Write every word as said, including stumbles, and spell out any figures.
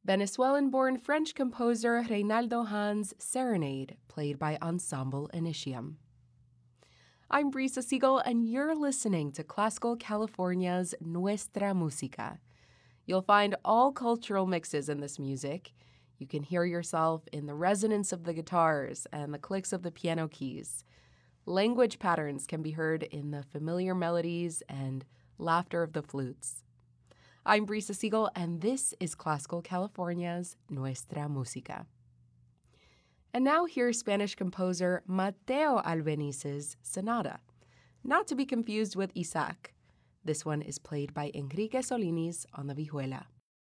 Venezuelan-born French composer Reynaldo Hahn's Serenade, played by Ensemble Initium. I'm Brisa Siegel, and you're listening to Classical California's Nuestra Música. You'll find all cultural mixes in this music. You can hear yourself in the resonance of the guitars and the clicks of the piano keys. Language patterns can be heard in the familiar melodies and laughter of the flutes. I'm Brisa Siegel, and this is Classical California's Nuestra Música. And now here's Spanish composer Mateo Albéniz's Sonata, not to be confused with Isaac. This one is played by Enrique Solinis on the vihuela.